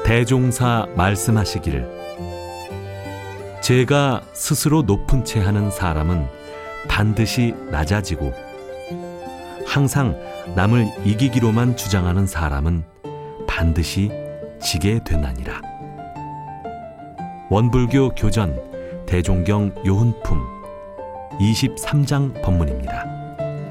대종사 말씀하시기를 제가 스스로 높은 채 하는 사람은 반드시 낮아지고 항상 남을 이기기로만 주장하는 사람은 반드시 지게 되나니라. 원불교 교전 대종경 요훈품 23장 법문입니다.